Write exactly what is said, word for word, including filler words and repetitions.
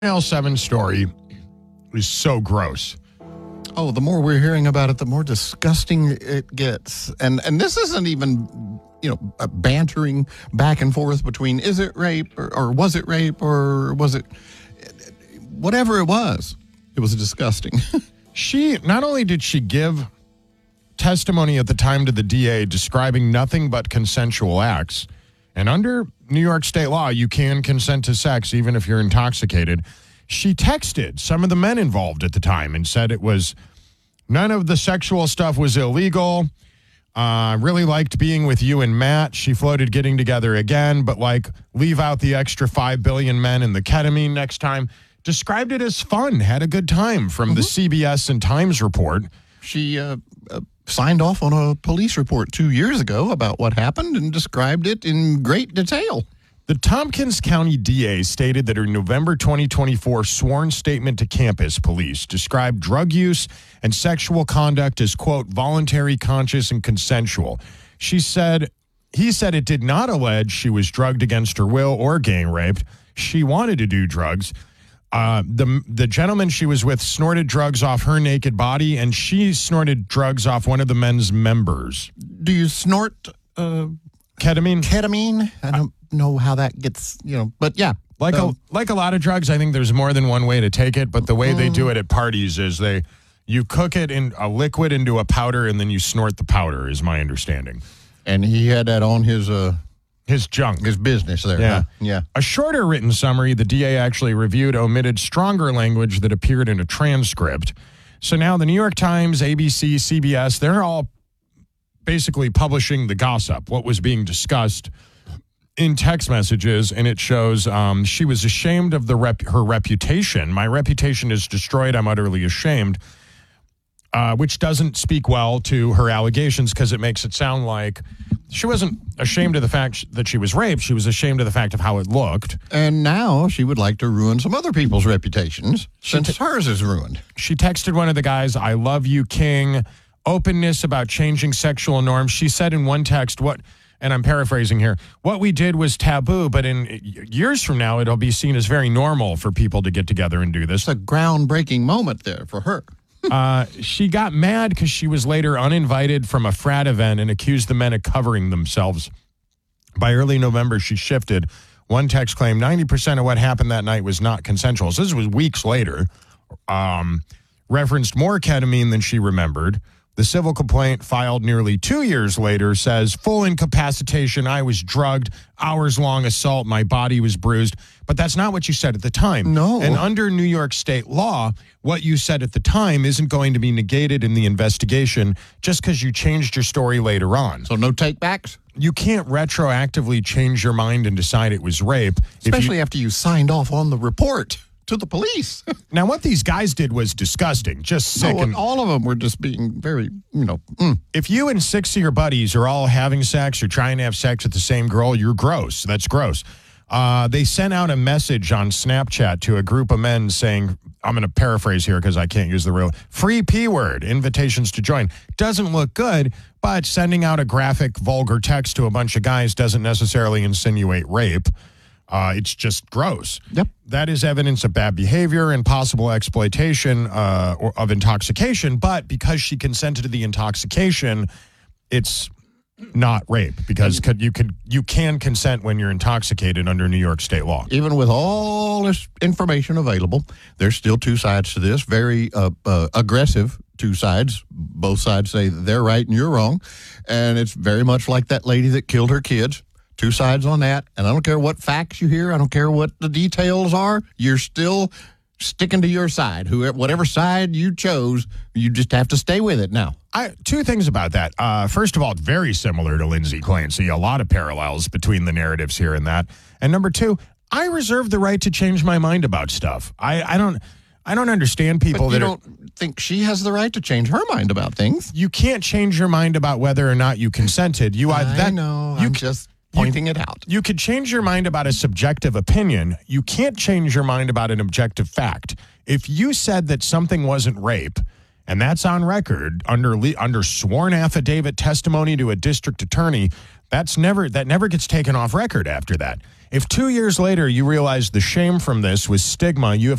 Channel seven story is so gross. Oh, the more we're hearing about it, the more disgusting it gets. And and this isn't even, you know, a bantering back and forth between is it rape or, or was it rape or was it whatever it was. It was disgusting. She, not only did she give testimony at the time to the D A describing nothing but consensual acts, and under New York state law, you can consent to sex even if you're intoxicated. She texted some of the men involved at the time and said it was, none of the sexual stuff was illegal. Uh, really liked being with you and Matt. She floated getting together again, but like leave out the extra five billion men and the ketamine next time. Described it as fun, had a good time from mm-hmm. the C B S and Times report. She uh, uh, signed off on a police report two years ago about what happened and described it in great detail. The Tompkins County D A stated that her November twenty twenty-four sworn statement to campus police described drug use and sexual conduct as, quote, voluntary, conscious, and consensual. She said, he said it did not allege she was drugged against her will or gang raped. She wanted to do drugs. Uh, the the gentleman she was with snorted drugs off her naked body, and she snorted drugs off one of the men's members. Do you snort uh, ketamine? Ketamine? I don't know how that gets, you know, but yeah. Like um, a like a lot of drugs, I think there's more than one way to take it, but the way mm. they do it at parties is they you cook it in a liquid into a powder, and then you snort the powder, is my understanding. And he had that on his... Uh His junk. His business there. Yeah. Huh? Yeah. A shorter written summary the D A actually reviewed omitted stronger language that appeared in a transcript. So now the New York Times, A B C, C B S, they're all basically publishing the gossip, what was being discussed in text messages, and it shows um, she was ashamed of the rep- her reputation. My reputation is destroyed. I'm utterly ashamed, uh, which doesn't speak well to her allegations because it makes it sound like she wasn't ashamed of the fact that she was raped. She was ashamed of the fact of how it looked. And now she would like to ruin some other people's reputations since te- hers is ruined. She texted one of the guys, I love you, King. Openness about changing sexual norms. She said in one text, what, and I'm paraphrasing here, what we did was taboo, but in years from now, it'll be seen as very normal for people to get together and do this. It's a groundbreaking moment there for her. uh, she got mad because she was later uninvited from a frat event and accused the men of covering themselves. By early November, she shifted. One text claimed ninety percent of what happened that night was not consensual. So this was weeks later. Um, referenced more ketamine than she remembered. The civil complaint filed nearly two years later says full incapacitation. I was drugged, hours long assault. My body was bruised. But that's not what you said at the time. No. And under New York state law, what you said at the time isn't going to be negated in the investigation just because you changed your story later on. So no takebacks? You can't retroactively change your mind and decide it was rape. Especially you, after you signed off on the report to the police. Now, what these guys did was disgusting, just sick. No, and all of them were just being very, you know. Mm. If you and six of your buddies are all having sex or trying to have sex with the same girl, you're gross. That's gross. Uh, they sent out a message on Snapchat to a group of men saying, I'm going to paraphrase here because I can't use the real, free P word, invitations to join. Doesn't look good, but sending out a graphic, vulgar text to a bunch of guys doesn't necessarily insinuate rape. Uh, it's just gross. Yep. That is evidence of bad behavior and possible exploitation uh, or, of intoxication. But because she consented to the intoxication, it's not rape because you can you can consent when you're intoxicated under New York state law. Even with all this information available, there's still two sides to this. Very uh, uh, aggressive two sides. Both sides say they're right and you're wrong, and it's very much like that lady that killed her kids. Two sides on that, and I don't care what facts you hear. I don't care what the details are. You're still sticking to your side. Whoever, whatever side you chose, you just have to stay with it now. I, two things about that. Uh, first of all, it's very similar to Lindsay Clancy. A lot of parallels between the narratives here and that. And number two, I reserve the right to change my mind about stuff. I, I don't. I don't understand people but you that don't are, think she has the right to change her mind about things. You can't change your mind about whether or not you consented. You I that, know. You I'm just pointing you, it out. You could change your mind about a subjective opinion. You can't change your mind about an objective fact. If you said that something wasn't rape, and that's on record under under sworn affidavit testimony to a district attorney, that's never that never gets taken off record after that. If two years later you realize the shame from this was stigma, you have